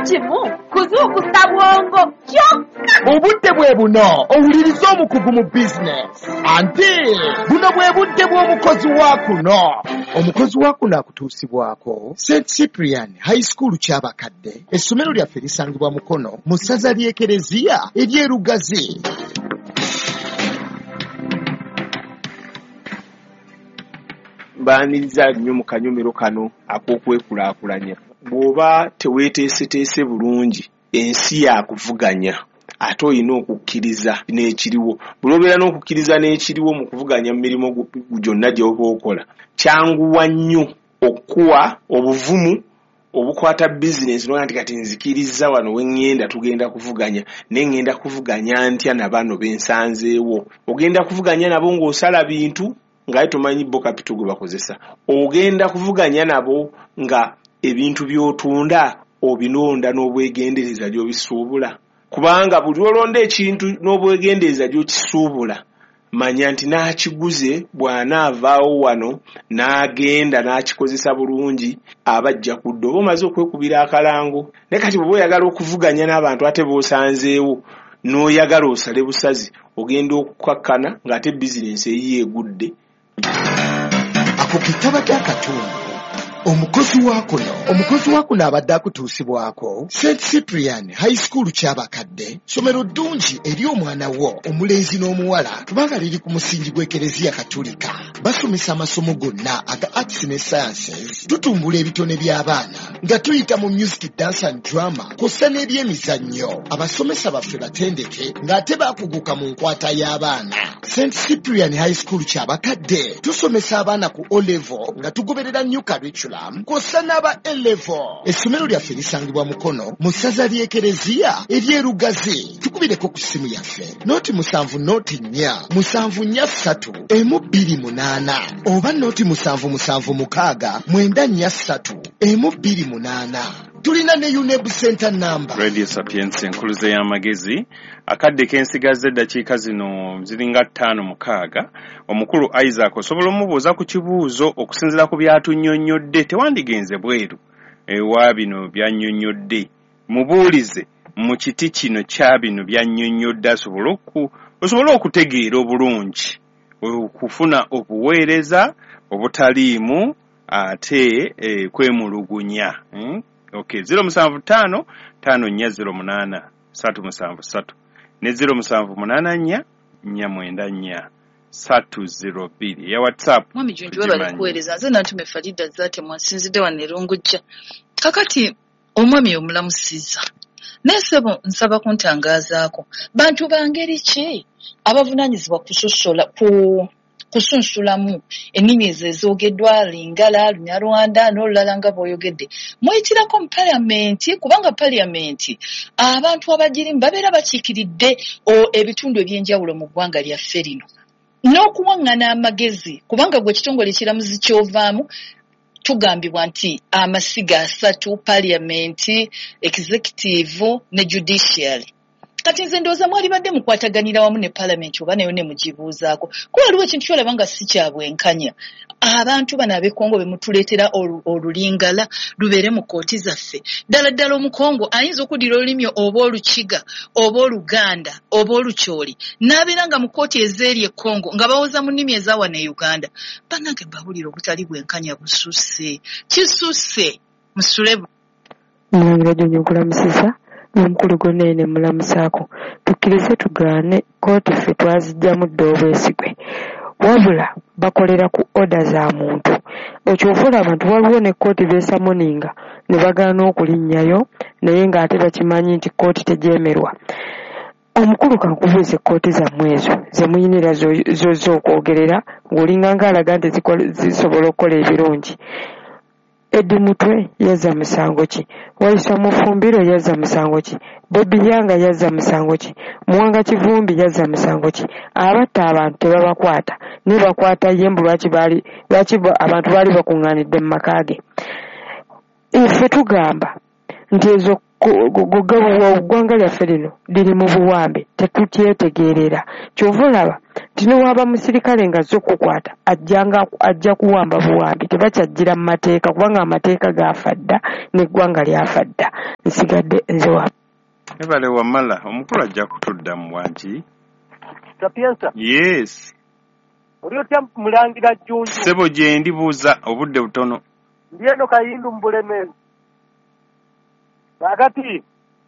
kimu kuzuukusa bwongo kyokka. Obudde bwe buno owuliriza omukugu mu bizinesi. Ante buno bwe budde bw'omukozi wa kuno. Omukozi wa kuno akutuusibwako St. Cyprian High School Kyabakadde. Essomero lyaffe lisangibwa Mukono mu ssaza ly'Ekereziya ery'Erugazi. Baaniriza nnyo mu kanyomero kano ak'okwekulaakulanya. Bw'oba teweeteeseteese bulungi ensi yakuvuganya ate olina okukkiriza n'ekiriwo. Bw'obeera n'okukkiriza n'ekiriwo mu kuvuganya mu mirimu gyonna gy'oba okola, kyanguwa nnyo okuwa obuvumu obukwata bizinesi n'oga nti kati nzikiriza wano we ŋŋenda tugenda kuvuganya ne ŋŋenda kuvuganya ntya na bano be nsanzeewo. Ogenda kuvuganya nabo ng'osala bintu ngaye tomanyi bo kapito gwe bakozesa. Ogenda kuvuganya nabo nga ebintu by'otunda obinonda n'obwegendereza gy'obisuubula. Kubanga buli olonda ekintu n'obwegendereza gy'okisuubula, manya nti n'akiguze bw'anaavaawo wano n'agenda n'akikozesa bulungi abajja kudda oba omaze okwekubira akalango. Ne kati bw'oba oyagala okuvuganya n'abantu ate b'osanzeewo n'oyagala osale busazi, ogenda okukakkana ng'ate bizinensi eyiye egudde. Ako kitaba ky'akatundu. Omukozi wa kuno abadde akutuusibwako St. Cyprian High School Kyabakadde, ssomero ddungi eri omwana wo omulenzi n'omuwala kubanga liri ku musingi gw'Ekereziya Katolika. Basomesa amasomo gonna aga arts ne sciences. Tutumbula ebitone by'abaana nga tuyita mu music, dance and drama kw'ossa n'ebyemizannyo. Abasomesa baffe batendeke ng'ate baakuguka mu nkwata y'abaana. St. Cyprian High School Kyabakadde tusomesa abaana ku O-level nga tugoberera new curriculum kw'ossa n'aba A-level. Essomero lyaffe lisangibwa Mukono mu ssaza ly'Ekereziya ery'Erugazi. Tukubireko ku ssimu yaffe nooti 77443 oba nooti 7769443. Tulina ne UNEB Center number. Radio Sapiens enkuluze y'amagezi akadde k'ensigaze eddakiika zino ziringa 5-6. Omukulu Isaac osobola omubuuza ku kibuuzo okusinziira ku byatunnyonnyodde. Tewandigenze bweru ewa bino byannyonnyodde. Mubuulize mu kiti kino kya bino byannyonnyodde osobola okutegeera obulungi okufuna obuweereza obutaliimu ate kwemulugunya. Okay, 075-540-873 ne 0784494 ya WhatsApp. Mwami Junju bali kuweereza nze natume Farida zate mwasinzidde wanerongojja. Kakati omwami omulamusiza nesebo nsaba kuntangazaako bantu bangeri ki abavunaanyizibwa kusunsulamu ennimi ezoogeddwa Lingala, Lunyarwanda n'olulala nga bw'oyogedde. Muyitirako mu Paliamenti kubanga Paliamenti abantu abagirimu babeera bakiikiridde ebitundu eby'enjawulo mu ggwanga lyaffe lino. N'okuwaŋŋana amagezi kubanga gwe kitongole kiramuzi kyovaamu tugambibwa nti amasiga 3 Paliamenti, Executive ne Judiciary. Kati nze ndowooza mwali badde mukwataganira wamu ne Parliament oba nayo ne mugibuuzaako. Kuba waliwo ekintu kyolaba nga si kya bwenkanya. Abantu bano ab'Ekongo be mutuleetera olulingala lubeere mu kooti zaffe. Ddala Omukongo ayinza okuddira olulimi oba Olukiga oba Oluganda oba Olukyoli n'abeera nga mu kooti ez'eri Ekongo nga bawoza mu nnimi ez'awa ne Uganda. Bannange mbawulira obutali bwenkanya bususse. Kisusse musule. Mulangira Junju nkulamusiza. Omukulu gonene mulamusaako tukkirize tugaane kooti ffe twazijjamu dda obwesigwe wabula bakolera ku oda za muntu. Okyovola abantu waliwo ne kooti beesamoninga ne bagaana okulinnyayo naye ng'ate bakimanyi nti kooti tegyemerwa. Omukulu kankubuuze kooti zammwe ezo ze muyinira zo okwogerera ng'olinganga alaga nti zisobola okukola ebirungi. Eddi Mutwe yazza musango ki? Wayisa Mufumbiro yazza musango ki? Bobi Yanga yazza musango ki? Muwanga Kivumbi yazza musango ki? Abatta abantu tebabakwata ne bakwata yembu lwaki abantu baali bakuŋŋaanidde mu maka ge. Ffe tugamba nti ezo ggwanga lyaffe lino liri mu buwambe tetutyetegeerera kyova olaba nti newaaba musirikale nga zo kukwata ajja kuwamba buwambi tebakyajjira mu mateeka kubanga amateeka gaafa dda n'eggwanga lyafa dda nsigadde nze wa ebale wamala omukulu ajja kutuddamu wangi Sapienza. yes Oli otya mulangira Jjunju? sebo gye ndibuuza obudde butono Ndieno Kayindu mu Bulemeezi. Kakati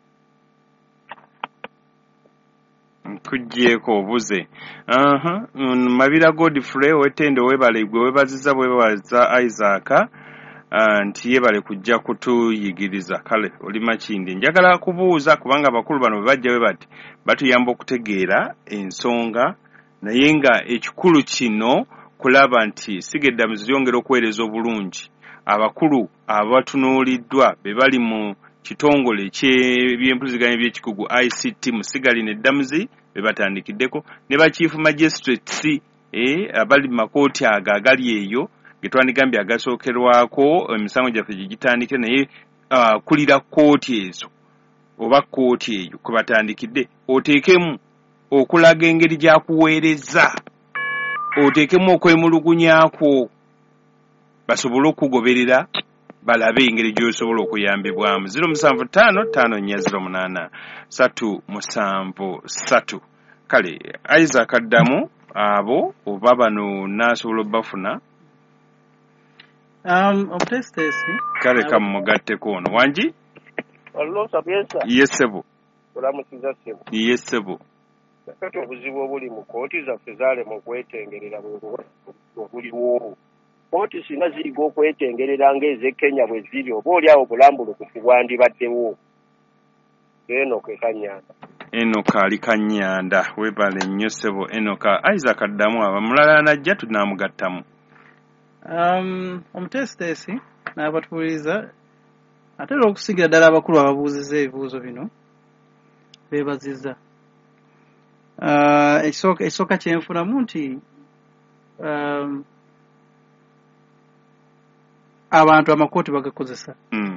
nkuggyeko obuze Mabira Godfrey wetende webale gwe webaziza bwebaza Isaac nti yebale kujja kutuyigiriza kale oli makindi njagala kubuuza kubanga abakulu bano bajja we bati batuyamba okutegeera ensonga naye nga ekikulu kino kulaba nti sigeddamuzi ziyongera okuweereza obulungi abakulu abatunuuliddwa be bali mu kitongole ky'ebyempuliziganya by'ekikugu ICT Musigali n'eddamuzi be batandikiddeko ne ba chief magistrates abali mu makooti ago agali eyo ge twandigambye agasookerwako emisango gyaffe gye gitandike naye kulira kooti ezo oba kooti eyo kwe batandikidde oteekemu okulaga engeri gy'akuweereza oteekemu okwemulugunyakwo basobole okugoberera balabe engeri gy'osobola okuyambibwamu 075508373 kale Isaac addamu abo oba bano nasobola obbafuna obutesitesi kale kamugatteko ono wangi Allo Sapienza. yesebo Olamusiza ssebo. yesebo Kati obuzibu obuli mu kooti zaffe zaalema okwetengerera obuliwo. Kooti singa ziriga okwetengerera ng'ez'e Kenya bwe ziri oba oli awo bulambulukufu bwandibaddewo. Enoka Kanyanda. Enoka ali Kanyanda webale nnyo ssebo Enoka Isaac addamu abamulala najja tunaamugattamu omutesitesi n'abatubuliza atera okusigira ddala abakulu ababuuziza ebibuuzo bino beebazizza ekisooka kyenfunamu nti abantu amakooti bagakozesa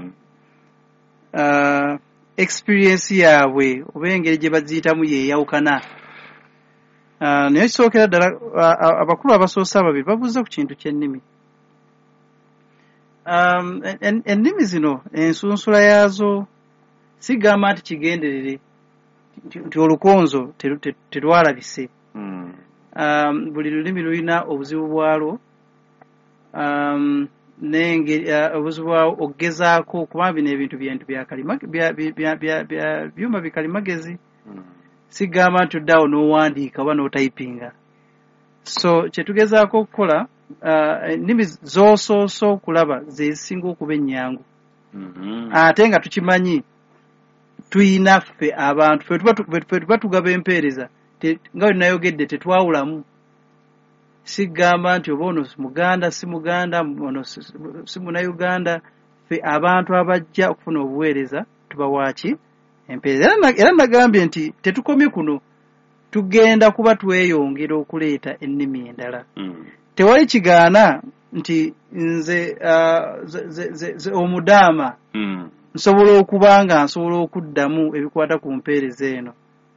experience yaabwe oba engeri gye baziyitamu yeeyawukana naye kisookera ddala abakulu abasoose ababiri babuuza ku kintu ky'ennimi ennimi zino ensunsula yaazo sigamba nti kigenderere nti olukonzo terwalabise buli lulimi lulina obuzibu bwalwo n'engeri obuzibu bwawo okugezaako kuba bino ebintu byuma bikalimagezi sigamba nti oddawo n'owandiika oba n'otayipinga so kyetugezaako okukola ennimi z'osoosa okulaba zezisinga okuba ennyangu ate nga tukimanyi tuyina ffe abantu ffe tuba tugaba empeereza nga bwe nayogedde tetwawulamu sigamba nti oba ono muganda si muganda ono si munnayuganda ffe abantu abajja okufuna obuweereza tubawaaki empeereza era nagambye nti tetukomye kuno tugenda kuba tweyongera okuleeta ennimi endala tewali kigaana nti nze omudaama nsobola okuba nga nsobola okuddamu ebikwata ku mpeereza eno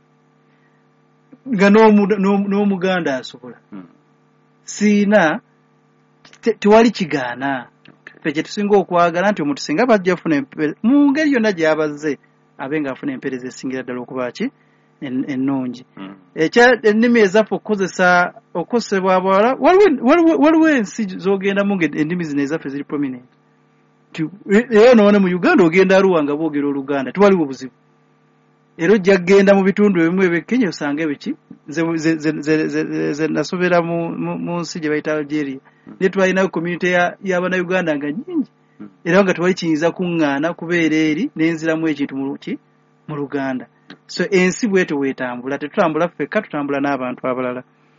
nga n'omuganda asobola siina tewali kigaana ffe kye tusinga okwagala nti omuntu singa bajja afuna mu ngeri yonna gy'abazze abe ng'afuna empeereza esingira ddala okuba ki ennungi ennimi ezaffe okukozesebwa abawala waliwo ensi z'ogendamu ng'ennimi zino ezaffe ziri prominent era noone mu Uganda ogenda Arua nga boogera Oluganda tewaliwo buzibu era ojja kgenda mu bitundu ebimu eby'Ekenya osanga ebiki ze nasobera mu nsi gye bayita Algeria naye twalinayo community y'Abannayuganda nga nnyingi era nga tewali kiyinza kuŋŋaana kubeera eri n'enziramu ekintu mu Luganda so ensi bwetyo weetambula tetutambula ffekka tutambula n'abantu abalala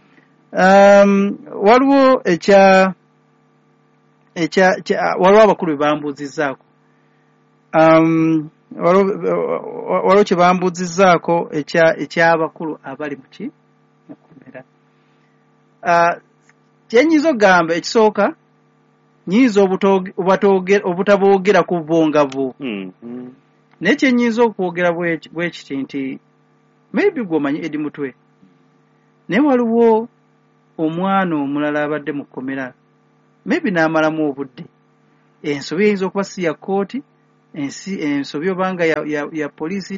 waliwo waliwo abakulu be bambuuzizzaako waliwo kye bambuuzizzaako eky'abakulu abali muki mukomera kyenyiza okugamba ekisooka nyinza obutaboogera ku bo nga bo Nekyenyiza okwogera bwekiti nti maybe gwomanyi Edi Mutwe naye waliwo omwana omulala abadde mu kkomera maybe n'amalamu obudde ensobi eyinza okuba si ya kooti ensobi obanga ya poliisi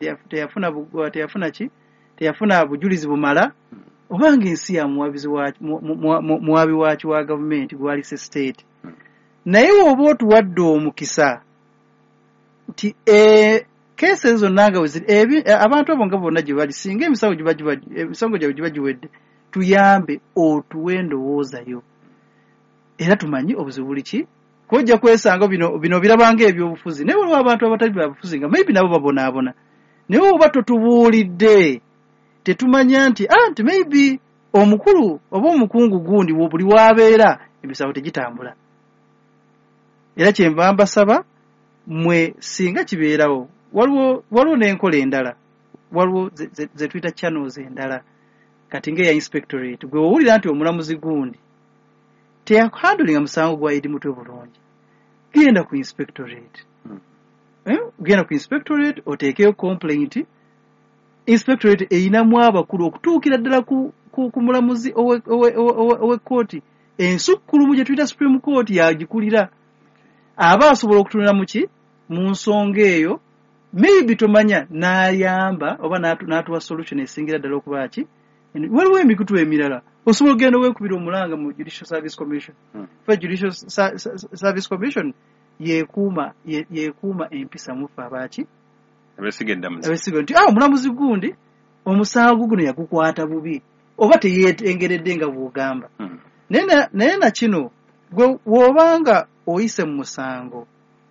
teyafuna bujulizi bumala obanga ensi ya muwabi waaki wa gavumenti gwali se state naye oba otuwadde omukisa nti keesi ezo zonna nga abantu abo nga bonna gye bali singa emisango gyabwe giba giwedde tuyambe otuwe endowoozayo era tumanyi obuzibu buli ki kojja kwesanga bino birabanga ebyobufuzi naye waliwo abantu abatali babufuzi nga maybe nabo babonaabona naye oba totubuulidde tetumanya nti maybe omukulu oba omukungu gundi buli waabeera emisango tegitambula era kyenva mbasaba mwe singa kibeerawo waliwo n'enkola endala waliwo ze tuyita channels endala kati ng'eya inspectorate gwe owulira nti omulamuzi gundi teyahandlinga musango gwa Edi Mutwe bulungi genda ku inspectorate oteekeyo complaint inspectorate eyinamu abakulu okutuukira ddala ku mulamuzi ow'ekkooti ensukkulumu gye tuyita Supreme Court yagikulira aba asobola okutunula mu nsonga eyo maybe tomanya n'ayamba oba n'atuwa solution esingira ddala okuba ki waliwo emikutu emirala osobola okugenda weekubira omulanga mu Judicial Service Commission Judicial Service Commission yeekuuma empisa mufe abaki abesiga nti omulamuzi gundi omusango guno yagukwata bubi oba teyeetengeredde nga bw'ogamba naye na kino gwe w'obanga oyise mu musango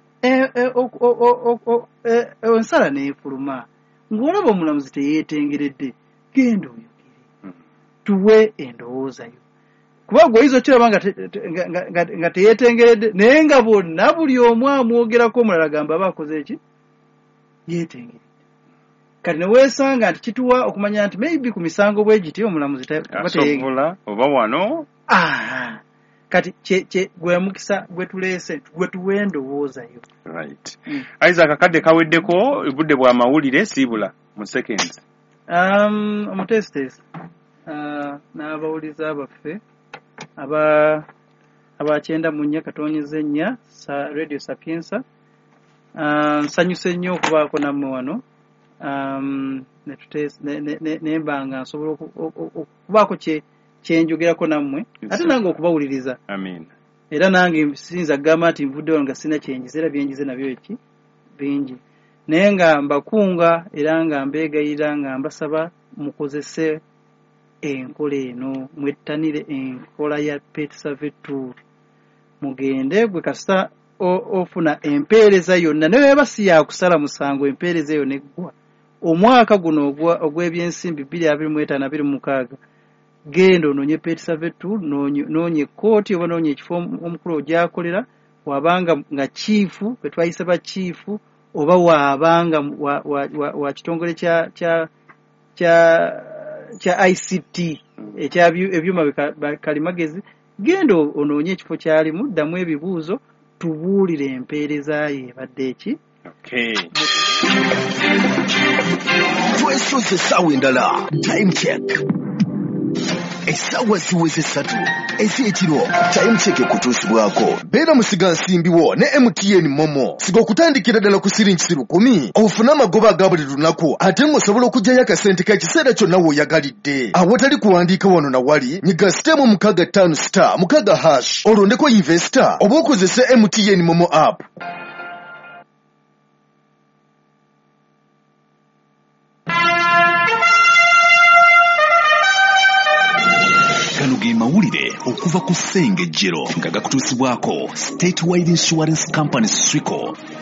ensala neefuluma ng'olaba omulamuzi teyeetengeredde genda oyogere tuwe endowoozayo kuba gwe oyinza okiraba nga teyeetengeredde naye nga bonna buli omu amwogerako omulala gamba aba akoze eki yeetengeredde kati ne weesanga nti kituwa okumanya nti maybe ku misango bwe giti omulamuzi asobola oba wano kati gwe mukisa gwe tuleese gwe tuwe endowoozayo right Isaac akadde kaweddeko budde bwa mawulire siibula mu seconds omutestes n'abawuliza baffe abakyenda mu nnya katonyeza ennya Radio Sapienza nsanyuse nnyo okubaako nammwe wano nembanga nsobola okubaako kyenjogerako nammwe ate nange okubawuliriza era nange siyinza kugamba nti nvuddewo nga sina kyenjiza era byenjize nabyo eki bingi naye nga mbakunga era nga mbeegayira nga mbasaba mukozese enkola eno mwettanire enkola ya Pet Survey Tool mugende gwe kasita ofuna empeereza yonna naye eba si yakusala musango empeereza eyo neggwa omwaka guno ogw'ebyensimbi 2025-26 genda onoonye Pet Survey Tool noonye ekkooti oba noonye ekifo omukulu ogyakolera wabanga nga chiifu kwe twayise ba chiifu oba wabanga wa kitongole kya ICT ebyuma kalimagezi genda onoonye ekifo kyalimu ddamu ebibuuzo tubuulire empeereza ye ebadde eki twesoze essaawa endala time check essaawa ziweze 3 ez'ekiro time check ekutuusibwako beera musiga nsimbiwo ne MTN Momo siga okutandikira ddala ku siringi 10 ofune amagoba aga buli lunaku ate ng'osobola okuggyayo akasente k'ekiseera kyonna w'oyagalidde awatali kuwandiika wano na wali nyiga sitemu 65*6 olondeko investor oba okozese MTN Momo app. Mawulire okuva ku Ssengejjero nga gakutuusibwako State Wide Insurance Company Swico